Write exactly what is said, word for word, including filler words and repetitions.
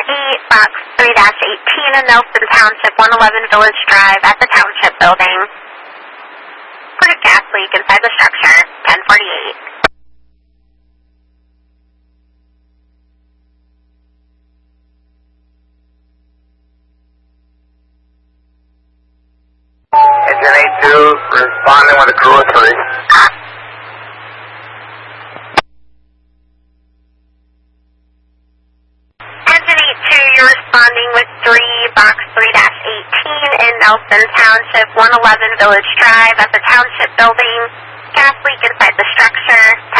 eight, box three dash eighteen in Nelson Township, one eleven Village Drive at the Township Building. Put a gas leak inside the structure, ten forty-eight. Engine eight two, responding with a crew of three. Engine eight two, you're responding with three, box three dash eighteen in Nelson Township, one eleven Village Drive at the Township Building. Gas leak inside the structure,